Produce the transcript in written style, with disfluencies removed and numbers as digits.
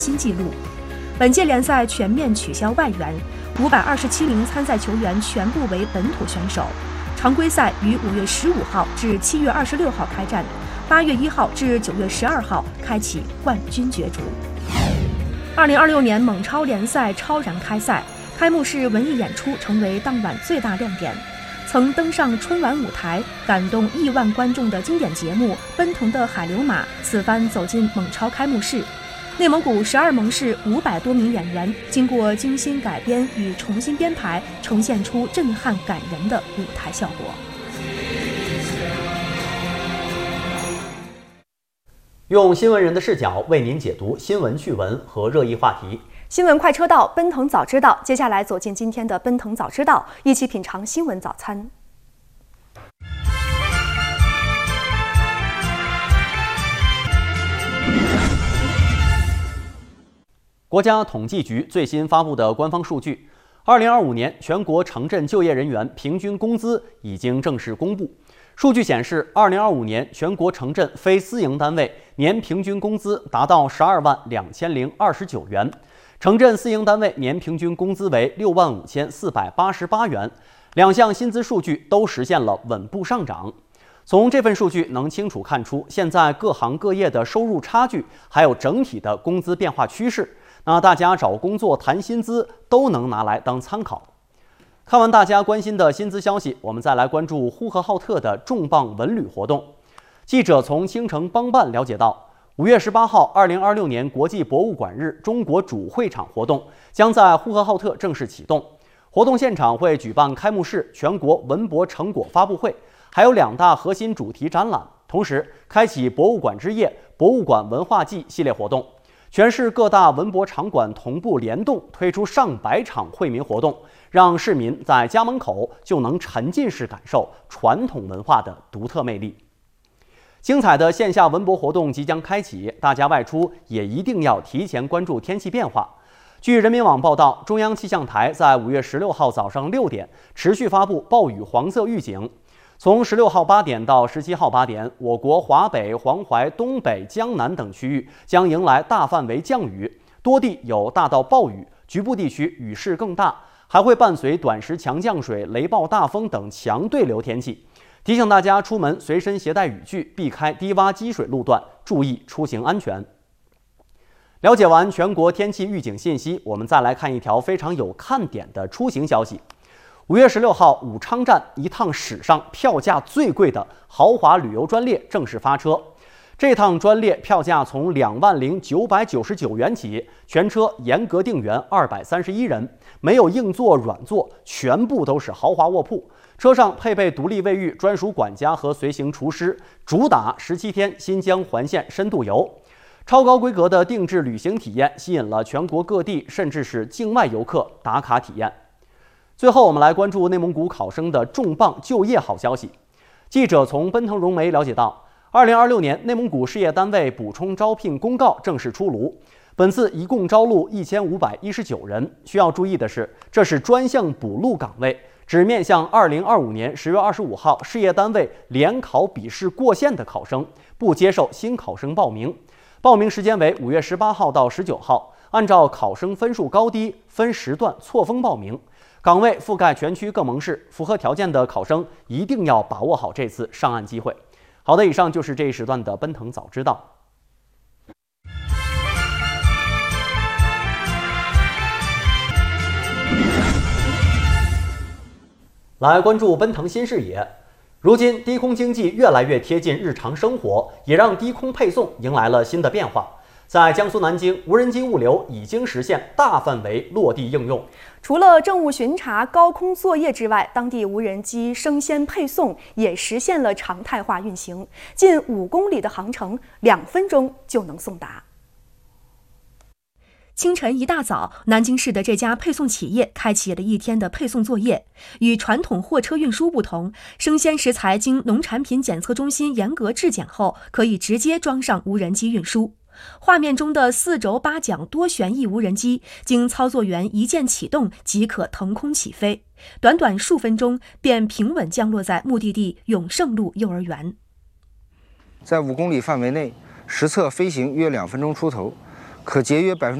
新纪录。本届联赛全面取消外援，527名参赛球员全部为本土选手。常规赛于5月15号至7月26号开战，8月1号至9月12号开启冠军角逐。2026年蒙超联赛超然开赛，开幕式文艺演出成为当晚最大亮点。曾登上春晚舞台，感动亿万观众的经典节目《奔腾的海流马》此番走进蒙超开幕式。内蒙古12盟市500多名演员经过精心改编与重新编排，呈现出震撼感人的舞台效果。 用新闻人的视角为您解读新闻趣闻和热议话题。 新闻快车道，奔腾早知道。接下来走进今天的奔腾早知道，一起品尝新闻早餐。 国家统计局最新发布的官方数据，2025年全国城镇就业人员平均工资已经正式公布。数据显示，2025年全国城镇非私营单位年平均工资达到122029元。城镇私营单位年平均工资为65488元，两项薪资数据都实现了稳步上涨。从这份数据能清楚看出，现在各行各业的收入差距，还有整体的工资变化趋势。那大家找工作谈薪资都能拿来当参考。看完大家关心的薪资消息，我们再来关注呼和浩特的重磅文旅活动。记者从青城帮办了解到，5月18号2026年国际博物馆日中国主会场活动将在呼和浩特正式启动。活动现场会举办开幕式、全国文博成果发布会，还有2大核心主题展览，同时开启博物馆之夜、博物馆文化季系列活动。全市各大文博场馆同步联动推出上百场惠民活动，让市民在家门口就能沉浸式感受传统文化的独特魅力。精彩的线下文博活动即将开启，大家外出也一定要提前关注天气变化。据人民网报道，中央气象台在5月16号早上6点持续发布暴雨黄色预警。从16号8点到17号8点，我国华北、黄淮、东北、江南等区域将迎来大范围降雨，多地有大到暴雨，局部地区雨势更大，还会伴随短时强降水、雷暴大风等强对流天气。提醒大家出门随身携带雨具，避开低洼积水路段，注意出行安全。了解完全国天气预警信息，我们再来看一条非常有看点的出行消息。5月16号，武昌站一趟史上票价最贵的豪华旅游专列正式发车。这趟专列票价从20999元起，全车严格定员231人，没有硬座软座，全部都是豪华卧铺。车上配备独立卫浴、专属管家和随行厨师，主打17天新疆环线深度游。超高规格的定制旅行体验吸引了全国各地甚至是境外游客打卡体验。最后，我们来关注内蒙古考生的重磅就业好消息。记者从奔腾融媒了解到，2026年内蒙古事业单位补充招聘公告正式出炉，本次一共招录1519人。需要注意的是，这是专项补录岗位，只面向2025年10月25号事业单位联考笔试过线的考生，不接受新考生报名。报名时间为5月18号到19号，按照考生分数高低分时段错峰报名。岗位覆盖全区各盟市，符合条件的考生一定要把握好这次上岸机会。好的，以上就是这一时段的奔腾早知道。来关注奔腾新视野。如今低空经济越来越贴近日常生活，也让低空配送迎来了新的变化。在江苏南京，无人机物流已经实现大范围落地应用。 除了政务巡查、高空作业之外，当地无人机生鲜配送也实现了常态化运行，近5公里的航程2分钟就能送达。清晨一大早，南京市的这家配送企业开启了一天的配送作业。与传统货车运输不同，生鲜食材经农产品检测中心严格质检后，可以直接装上无人机运输。画面中的4轴8桨多旋翼无人机，经操作员一键启动即可腾空起飞，短短数分钟便平稳降落在目的地永盛路幼儿园。 在5公里范围内实测飞行约2分钟出头， 可节约